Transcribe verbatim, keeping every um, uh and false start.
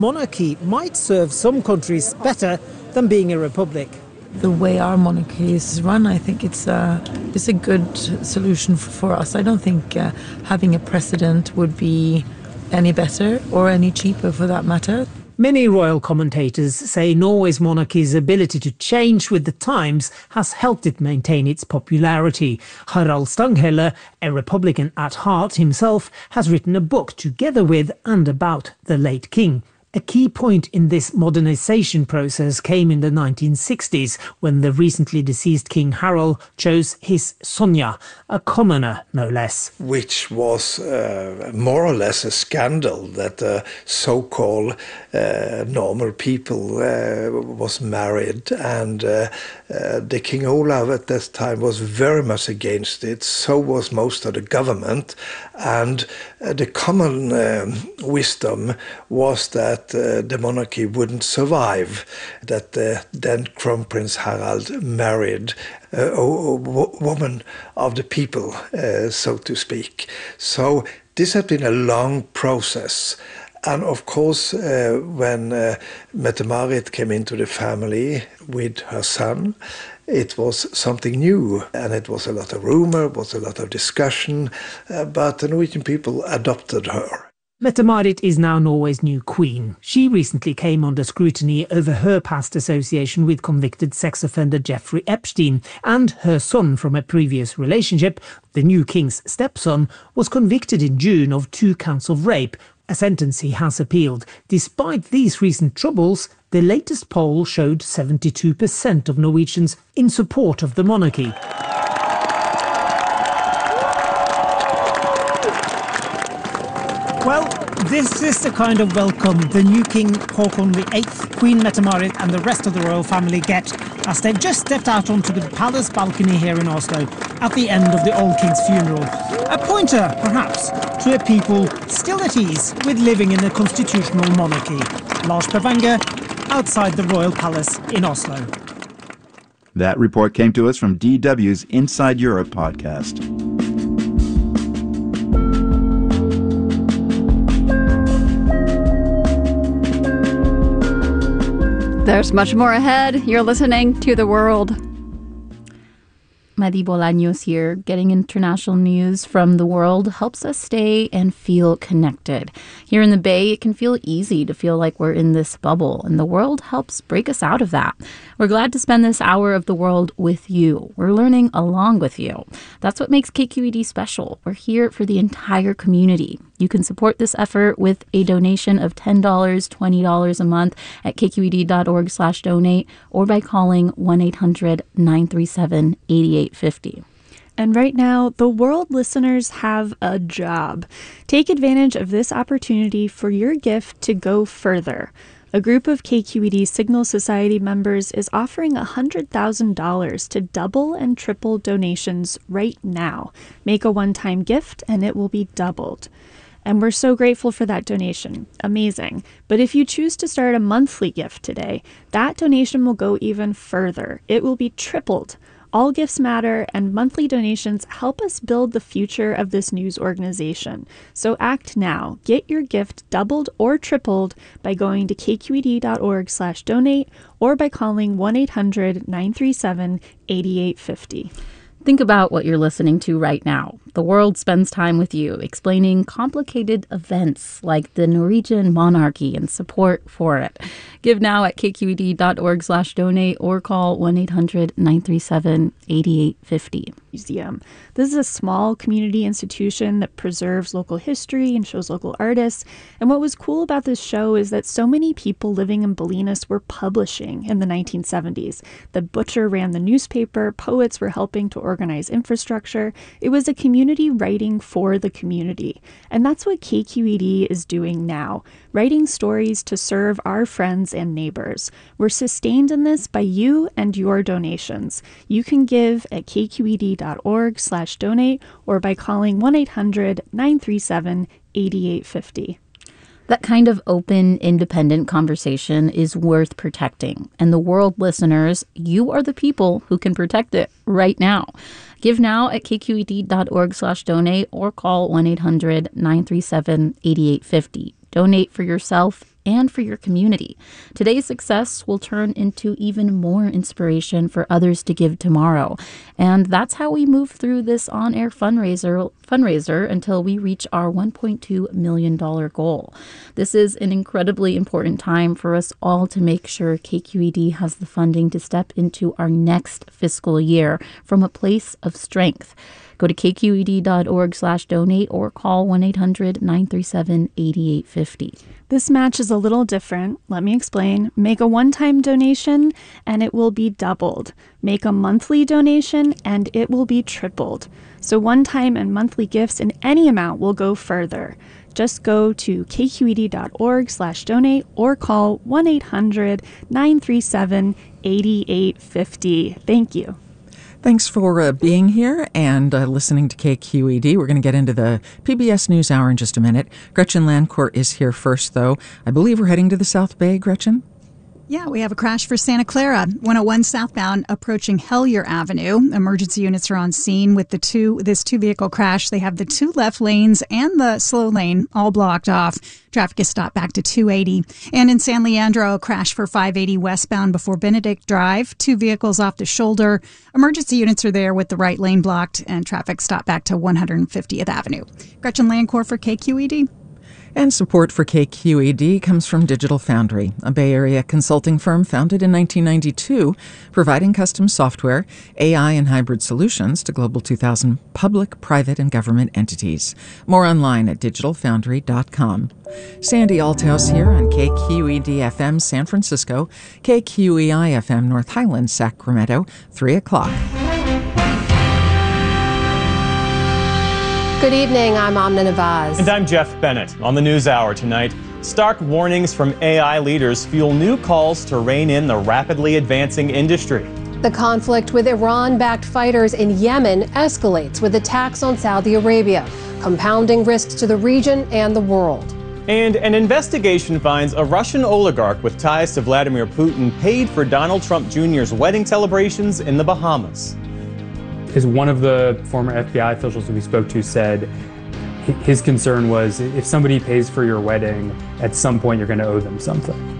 Monarchy might serve some countries better than being a republic. The way our monarchy is run, I think it's a, it's a good solution for us. I don't think uh, having a president would be any better or any cheaper for that matter. Many royal commentators say Norway's monarchy's ability to change with the times has helped it maintain its popularity. Harald Stanghelle, a Republican at heart himself, has written a book together with and about the late king. A key point in this modernisation process came in the nineteen sixties, when the recently deceased King Harald chose his Sonja, a commoner no less. Which was uh, more or less a scandal that uh, so-called uh, normal people uh, was married, and uh, uh, the King Olav at that time was very much against it. So was most of the government, and uh, the common um, wisdom was that Uh, the monarchy wouldn't survive, that uh, then Crown Prince Harald married uh, a, a woman of the people, uh, so to speak. So this had been a long process. And of course, uh, when uh, Mette-Marit came into the family with her son, it was something new, and it was a lot of rumor, it was a lot of discussion, uh, but the Norwegian people adopted her. Mette-Marit is now Norway's new queen. She recently came under scrutiny over her past association with convicted sex offender Jeffrey Epstein, and her son from a previous relationship, the new king's stepson, was convicted in June of two counts of rape, a sentence he has appealed. Despite these recent troubles, the latest poll showed seventy-two percent of Norwegians in support of the monarchy. Well, this is the kind of welcome the new King Haakon the eighth, Queen Mette-Marit and the rest of the royal family get as they've just stepped out onto the palace balcony here in Oslo at the end of the old king's funeral. A pointer, perhaps, to a people still at ease with living in a constitutional monarchy. Lars Stavanger, outside the royal palace in Oslo. That report came to us from D W's Inside Europe podcast. There's much more ahead. You're listening to The World. Madi Bolaños here. Getting international news from the world helps us stay and feel connected. Here in the Bay, it can feel easy to feel like we're in this bubble, and the world helps break us out of that. We're glad to spend this hour of the world with you. We're learning along with you. That's what makes K Q E D special. We're here for the entire community. You can support this effort with a donation of ten dollars, twenty dollars a month at kqed.org slash donate or by calling one eight hundred nine three seven eight eight five zero. And right now, the world listeners have a job. Take advantage of this opportunity for your gift to go further. A group of K Q E D Signal Society members is offering one hundred thousand dollars to double and triple donations right now. Make a one-time gift and it will be doubled. And we're so grateful for that donation. Amazing. But if you choose to start a monthly gift today, that donation will go even further. It will be tripled. All gifts matter, and monthly donations help us build the future of this news organization. So act now. Get your gift doubled or tripled by going to kqed.org slash donate or by calling one eight hundred nine three seven eight eight five zero. Think about what you're listening to right now. The world spends time with you, explaining complicated events like the Norwegian monarchy and support for it. Give now at kqed.org slash donate or call one eight hundred nine three seven eight eight five zero. Museum. This is a small community institution that preserves local history and shows local artists. And what was cool about this show is that so many people living in Bolinas were publishing in the nineteen seventies. The butcher ran the newspaper, poets were helping to organize infrastructure. It was a community writing for the community. And that's what K Q E D is doing now, writing stories to serve our friends and neighbors. We're sustained in this by you and your donations. You can give at kqed.org slash donate or by calling one eight hundred nine three seven eight eight five zero. That kind of open, independent conversation is worth protecting. And the world listeners, you are the people who can protect it right now. Give now at kqed.org slash donate or call one eight hundred nine three seven eight eight five zero. Donate for yourself and for your community. Today's success will turn into even more inspiration for others to give tomorrow. And that's how we move through this on-air fundraiser fundraiser until we reach our one point two million dollars goal. This is an incredibly important time for us all to make sure K Q E D has the funding to step into our next fiscal year from a place of strength. Go to kqed.org slash donate or call one eight hundred nine three seven eight eight five zero. This match is a little different. Let me explain. Make a one-time donation and it will be doubled. Make a monthly donation and it will be tripled. So one-time and monthly gifts in any amount will go further. Just go to kqed.org slash donate or call one eight hundred nine three seven eight eight five zero. Thank you. Thanks for uh, being here and uh, listening to K Q E D. We're going to get into the P B S NewsHour in just a minute. Gretchen Lancourt is here first, though. I believe we're heading to the South Bay, Gretchen? Yeah, we have a crash for Santa Clara, one oh one southbound approaching Hellier Avenue. Emergency units are on scene with the two this two-vehicle crash. They have the two left lanes and the slow lane all blocked off. Traffic is stopped back to two eighty. And in San Leandro, a crash for five eighty westbound before Benedict Drive. Two vehicles off the shoulder. Emergency units are there with the right lane blocked and traffic stopped back to one hundred fiftieth Avenue. Gretchen Lancourt for K Q E D. And support for K Q E D comes from Digital Foundry, a Bay Area consulting firm founded in nineteen ninety-two, providing custom software, A I, and hybrid solutions to Global two thousand public, private, and government entities. More online at digital foundry dot com. Sandy Althouse here on K Q E D F M San Francisco, K Q E I F M North Highlands, Sacramento, three o'clock. Good evening, I'm Amna Nawaz. And I'm Jeff Bennett. On the NewsHour tonight, stark warnings from A I leaders fuel new calls to rein in the rapidly advancing industry. The conflict with Iran-backed fighters in Yemen escalates with attacks on Saudi Arabia, compounding risks to the region and the world. And an investigation finds a Russian oligarch with ties to Vladimir Putin paid for Donald Trump Junior's wedding celebrations in the Bahamas. As one of the former F B I officials that we spoke to said, his concern was if somebody pays for your wedding, at some point you're going to owe them something.